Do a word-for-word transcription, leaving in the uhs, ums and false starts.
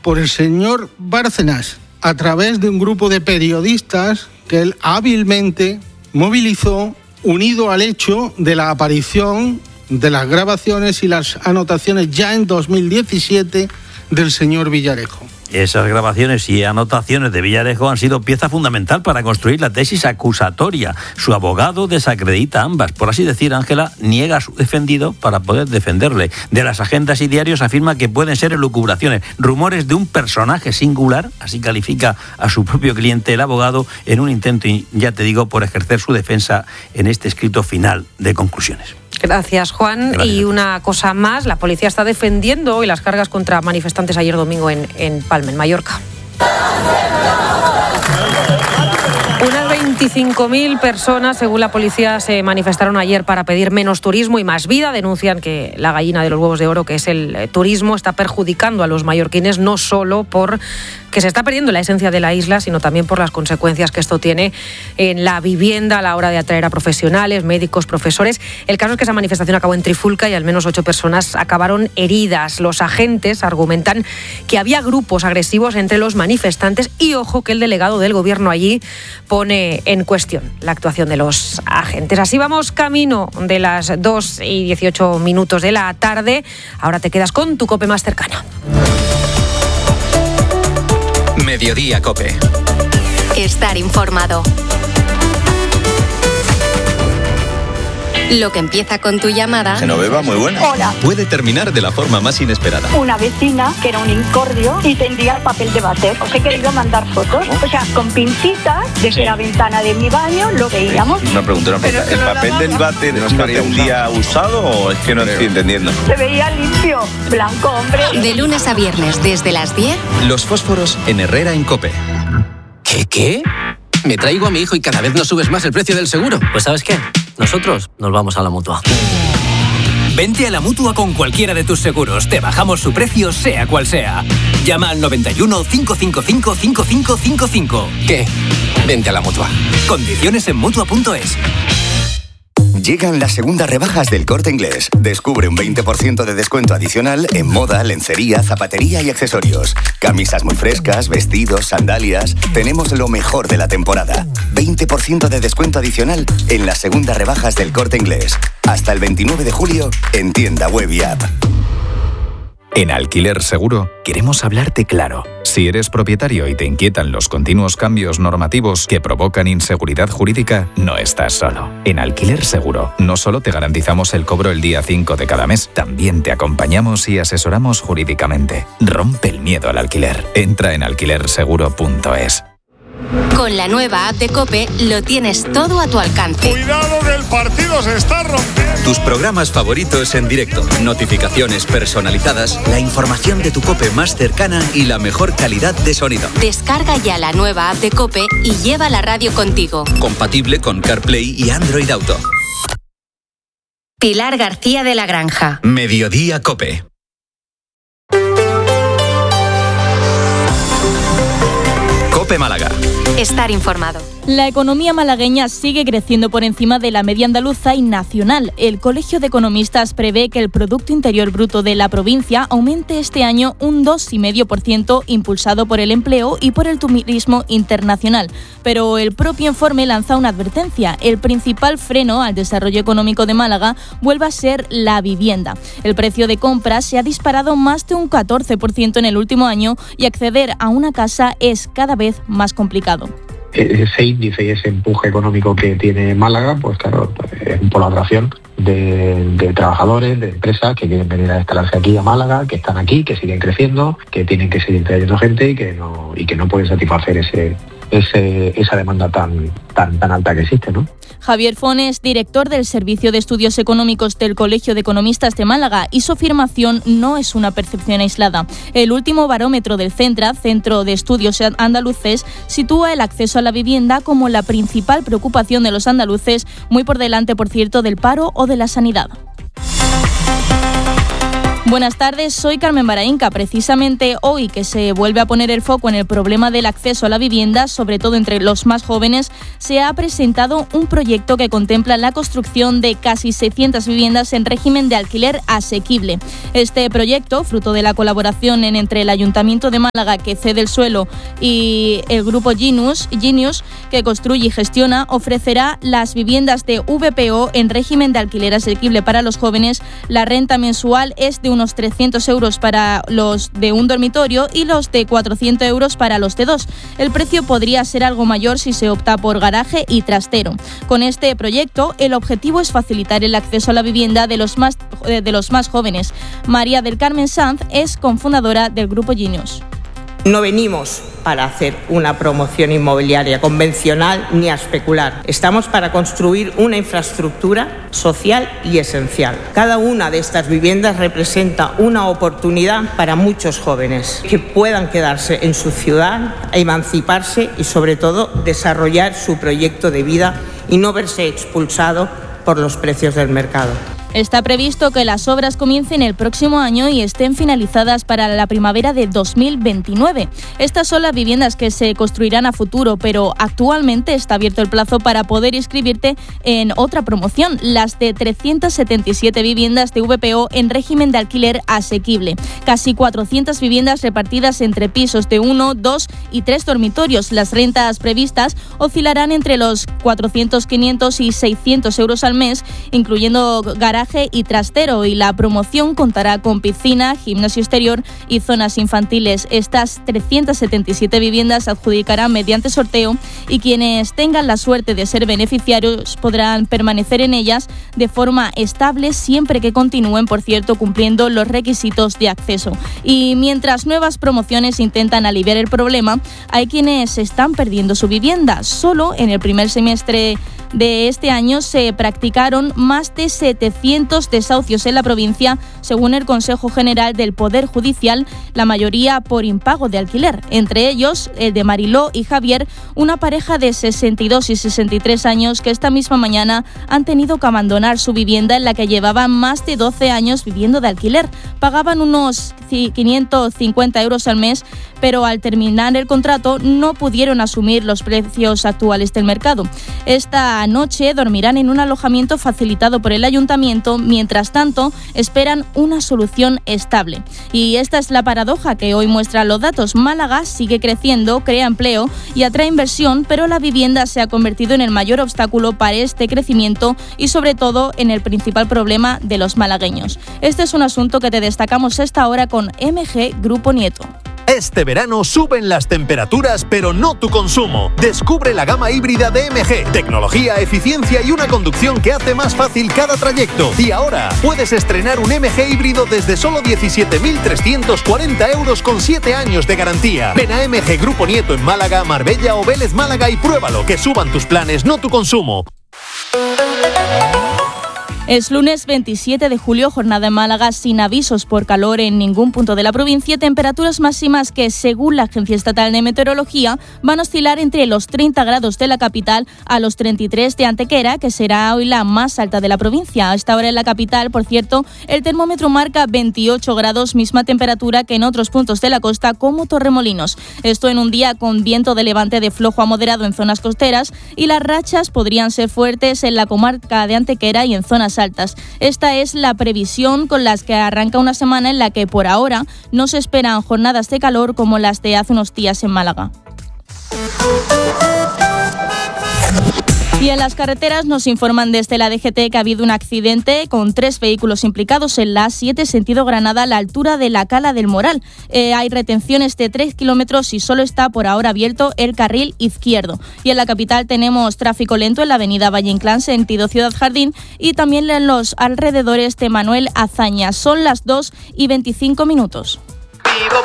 por el señor Bárcenas a través de un grupo de periodistas que él hábilmente movilizó, unido al hecho de la aparición de las grabaciones y las anotaciones ya en dos mil diecisiete del señor Villarejo. Esas grabaciones y anotaciones de Villarejo han sido pieza fundamental para construir la tesis acusatoria. Su abogado desacredita ambas. Por así decir, Ángela niega a su defendido para poder defenderle. De las agendas y diarios afirma que pueden ser elucubraciones, rumores de un personaje singular, así califica a su propio cliente el abogado, en un intento, ya te digo, por ejercer su defensa en este escrito final de conclusiones. Gracias, Juan. Gracias. Y una cosa más, la policía está defendiendo hoy las cargas contra manifestantes ayer domingo en, en Palma, en Mallorca. Unas veinticinco mil personas, según la policía, se manifestaron ayer para pedir menos turismo y más vida. Denuncian que la gallina de los huevos de oro, que es el turismo, está perjudicando a los mallorquines, no solo por que se está perdiendo la esencia de la isla, sino también por las consecuencias que esto tiene en la vivienda a la hora de atraer a profesionales, médicos, profesores. El caso es que esa manifestación acabó en Trifulca y al menos ocho personas acabaron heridas. Los agentes argumentan que había grupos agresivos entre los manifestantes y, ojo, que el delegado del gobierno allí pone en cuestión la actuación de los agentes. Así vamos camino de las dos y dieciocho minutos de la tarde. Ahora te quedas con tu COPE más cercana. Mediodía COPE. Estar informado. Lo que empieza con tu llamada... Genoveva, muy buena. Hola. Puede terminar de la forma más inesperada. Una vecina que era un incordio y tendría papel de váter. Os he querido mandar fotos. O sea, con pincitas, desde sí. la ventana de mi baño lo veíamos. Una pregunta, una pregunta. ¿El papel del váter no estaría un día usado o es que no estoy entendiendo? Se veía limpio, blanco, hombre. De lunes a viernes, desde las diez. Los fósforos en Herrera en COPE. ¿Qué, qué? Me traigo a mi hijo y cada vez no subes más el precio del seguro. Pues ¿sabes qué? Nosotros nos vamos a la Mutua. Vente a la Mutua con cualquiera de tus seguros. Te bajamos su precio, sea cual sea. Llama al noventa y uno, cinco cinco cinco, cinco cinco cinco cinco. ¿Qué? Vente a la Mutua. Condiciones en Mutua punto es. Llegan las segundas rebajas del Corte Inglés. Descubre un veinte por ciento de descuento adicional en moda, lencería, zapatería y accesorios. Camisas muy frescas, vestidos, sandalias. Tenemos lo mejor de la temporada. veinte por ciento de descuento adicional en las segundas rebajas del Corte Inglés. Hasta el veintinueve de julio en tienda web y app. En Alquiler Seguro queremos hablarte claro. Si eres propietario y te inquietan los continuos cambios normativos que provocan inseguridad jurídica, no estás solo. En Alquiler Seguro no solo te garantizamos el cobro el día cinco de cada mes, también te acompañamos y asesoramos jurídicamente. Rompe el miedo al alquiler. Entra en alquiler seguro punto es. Con la nueva app de COPE lo tienes todo a tu alcance. Cuidado que el partido se está rompiendo. Tus programas favoritos en directo, notificaciones personalizadas, la información de tu COPE más cercana y la mejor calidad de sonido. Descarga ya la nueva app de COPE y lleva la radio contigo. Compatible con CarPlay y Android Auto. Pilar García de la Granja. Mediodía COPE. COPE Málaga. Estar informado. La economía malagueña sigue creciendo por encima de la media andaluza y nacional. El Colegio de Economistas prevé que el Producto Interior Bruto de la provincia aumente este año un dos coma cinco por ciento, impulsado por el empleo y por el turismo internacional. Pero el propio informe lanza una advertencia. El principal freno al desarrollo económico de Málaga vuelve a ser la vivienda. El precio de compra se ha disparado más de un catorce por ciento en el último año y acceder a una casa es cada vez más complicado. Ese índice y ese empuje económico que tiene Málaga, pues claro, es por la atracción de, de trabajadores, de empresas que quieren venir a instalarse aquí a Málaga, que están aquí, que siguen creciendo, que tienen que seguir trayendo gente y que no y que no pueden satisfacer ese, ese esa demanda tan tan tan alta que existe, ¿no? Javier Fones, director del Servicio de Estudios Económicos del Colegio de Economistas de Málaga, y su afirmación no es una percepción aislada. El último barómetro del CENTRA, Centro de Estudios Andaluces, sitúa el acceso a la vivienda como la principal preocupación de los andaluces, muy por delante, por cierto, del paro o de la sanidad. Buenas tardes, soy Carmen Baraínca. Precisamente hoy que se vuelve a poner el foco en el problema del acceso a la vivienda, sobre todo entre los más jóvenes, se ha presentado un proyecto que contempla la construcción de casi seiscientas viviendas en régimen de alquiler asequible. Este proyecto, fruto de la colaboración en, entre el Ayuntamiento de Málaga, que cede el suelo, y el grupo Genius, Genius, que construye y gestiona, ofrecerá las viviendas de V P O en régimen de alquiler asequible para los jóvenes. La renta mensual es de unos trescientos euros para los de un dormitorio y los de cuatrocientos euros para los de dos. El precio podría ser algo mayor si se opta por garaje y trastero. Con este proyecto, el objetivo es facilitar el acceso a la vivienda de los más, de los más jóvenes. María del Carmen Sanz es cofundadora del grupo Genius. No venimos para hacer una promoción inmobiliaria convencional ni a especular. Estamos para construir una infraestructura social y esencial. Cada una de estas viviendas representa una oportunidad para muchos jóvenes que puedan quedarse en su ciudad, emanciparse y sobre todo desarrollar su proyecto de vida y no verse expulsado por los precios del mercado. Está previsto que las obras comiencen el próximo año y estén finalizadas para la primavera de dos mil veintinueve. Estas son las viviendas que se construirán a futuro, pero actualmente está abierto el plazo para poder inscribirte en otra promoción, las de trescientas setenta y siete viviendas de V P O en régimen de alquiler asequible. Casi cuatrocientas viviendas repartidas entre pisos de uno, dos y tres dormitorios. Las rentas previstas oscilarán entre los cuatrocientos, quinientos y seiscientos euros al mes, incluyendo garaje y trastero, y la promoción contará con piscina, gimnasio exterior y zonas infantiles. Estas trescientas setenta y siete viviendas se adjudicarán mediante sorteo y quienes tengan la suerte de ser beneficiarios podrán permanecer en ellas de forma estable siempre que continúen, por cierto, cumpliendo los requisitos de acceso. Y mientras nuevas promociones intentan aliviar el problema, hay quienes están perdiendo su vivienda. Solo en el primer semestre de este año se practicaron más de setecientos desahucios en la provincia, según el Consejo General del Poder Judicial, la mayoría por impago de alquiler. Entre ellos, el de Mariló y Javier, una pareja de sesenta y dos y sesenta y tres años que esta misma mañana han tenido que abandonar su vivienda en la que llevaban más de doce años viviendo de alquiler. Pagaban unos quinientos cincuenta euros al mes, pero al terminar el contrato no pudieron asumir los precios actuales del mercado. Esta noche dormirán en un alojamiento facilitado por el ayuntamiento. Mientras tanto, esperan una solución estable. Y esta es la paradoja que hoy muestran los datos. Málaga sigue creciendo, crea empleo y atrae inversión, pero la vivienda se ha convertido en el mayor obstáculo para este crecimiento y sobre todo en el principal problema de los malagueños. Este es un asunto que te destacamos a esta hora con M G Grupo Nieto. Este verano suben las temperaturas, pero no tu consumo. Descubre la gama híbrida de M G. Tecnología, eficiencia y una conducción que hace más fácil cada trayecto. Y ahora puedes estrenar un M G híbrido desde solo diecisiete mil trescientos cuarenta euros con siete años de garantía. Ven a M G Grupo Nieto en Málaga, Marbella o Vélez Málaga y pruébalo. Que suban tus planes, no tu consumo. Es lunes veintisiete de julio, jornada en Málaga sin avisos por calor en ningún punto de la provincia, temperaturas máximas que, según la Agencia Estatal de Meteorología, van a oscilar entre los treinta grados de la capital a los treinta y tres de Antequera, que será hoy la más alta de la provincia. A esta hora en la capital, por cierto, el termómetro marca veintiocho grados, misma temperatura que en otros puntos de la costa como Torremolinos. Esto en un día con viento de levante de flojo a moderado en zonas costeras, y las rachas podrían ser fuertes en la comarca de Antequera y en zonas altas. Esta es la previsión con las que arranca una semana en la que por ahora no se esperan jornadas de calor como las de hace unos días en Málaga. Y en las carreteras nos informan desde la D G T que ha habido un accidente con tres vehículos implicados en la A siete sentido Granada a la altura de la Cala del Moral. Eh, hay retenciones de tres kilómetros y solo está por ahora abierto el carril izquierdo. Y en la capital tenemos tráfico lento en la avenida Valle Inclán sentido Ciudad Jardín y también en los alrededores de Manuel Azaña. Son las dos y veinticinco minutos.